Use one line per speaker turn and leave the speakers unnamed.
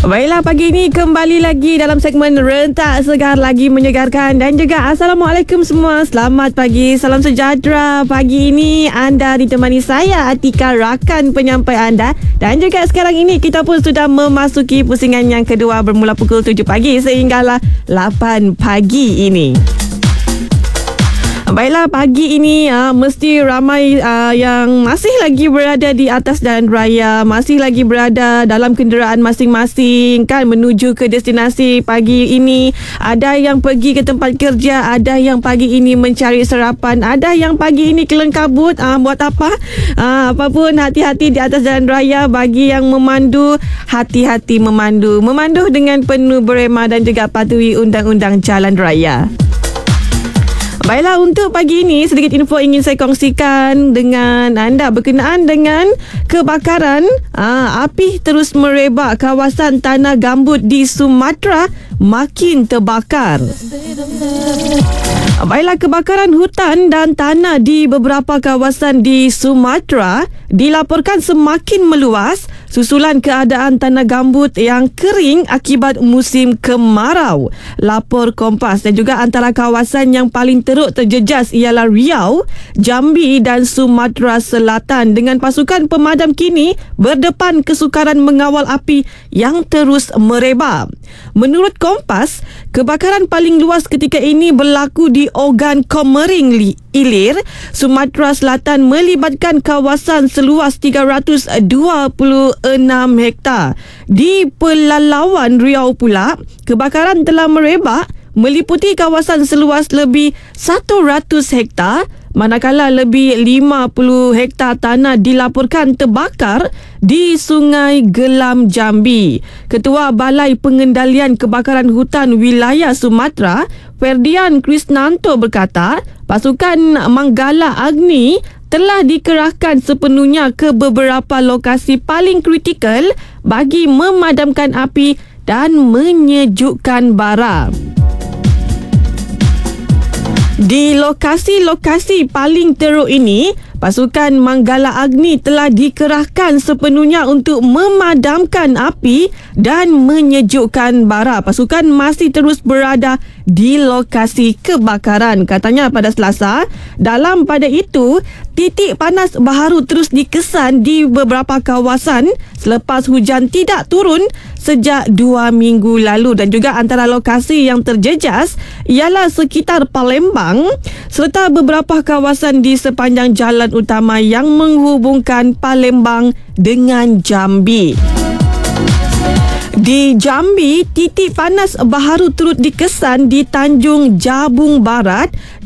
Baiklah, pagi ini kembali lagi dalam segmen Rentak Segar, lagi menyegarkan dan juga Assalamualaikum semua. Selamat pagi, salam sejahtera. Pagi ini anda ditemani saya Atika, rakan penyampai anda. Dan juga sekarang ini kita pun sudah memasuki pusingan yang kedua bermula pukul 7 pagi sehinggalah 8 pagi ini. Baiklah, pagi ini mesti ramai yang masih lagi berada di atas jalan raya, masih lagi berada dalam kenderaan masing-masing kan, menuju ke destinasi pagi ini. Ada yang pergi ke tempat kerja, ada yang pagi ini mencari sarapan, ada yang pagi ini kelang kabut buat apa? Apapun, hati-hati di atas jalan raya. Bagi yang memandu, hati-hati memandu dengan penuh berema dan juga patuhi undang-undang jalan raya. Baiklah, untuk pagi ini sedikit info ingin saya kongsikan dengan anda berkenaan dengan kebakaran. Api terus merebak kawasan tanah gambut di Sumatera makin terbakar. Baiklah, kebakaran hutan dan tanah di beberapa kawasan di Sumatera dilaporkan semakin meluas susulan keadaan tanah gambut yang kering akibat musim kemarau. Lapor Kompas. Dan juga antara kawasan yang paling teruk terjejas ialah Riau, Jambi dan Sumatera Selatan, dengan pasukan pemadam kini berdepan kesukaran mengawal api yang terus merebak. Menurut Kompas, kebakaran paling luas ketika ini berlaku di Ogan Komering Ilir, Sumatera Selatan, melibatkan kawasan seluas 326 hektar. Di Pelalawan Riau pula, kebakaran telah merebak meliputi kawasan seluas lebih 100 hektar, manakala lebih 50 hektar tanah dilaporkan terbakar di Sungai Gelam, Jambi. Ketua Balai Pengendalian Kebakaran Hutan Wilayah Sumatera, Ferdian Krisnanto, berkata pasukan Manggala Agni telah dikerahkan sepenuhnya ke beberapa lokasi paling kritikal bagi memadamkan api dan menyejukkan bara. Di lokasi-lokasi paling teruk ini, pasukan Manggala Agni telah dikerahkan sepenuhnya untuk memadamkan api dan menyejukkan bara. Pasukan masih terus berada di lokasi kebakaran, katanya pada Selasa. Dalam pada itu, titik panas baharu terus dikesan di beberapa kawasan selepas hujan tidak turun sejak 2 minggu lalu. Dan juga antara lokasi yang terjejas ialah sekitar Palembang serta beberapa kawasan di sepanjang jalan utama yang menghubungkan Palembang dengan Jambi. Di Jambi, titik panas baharu turut dikesan di Tanjung Jabung Barat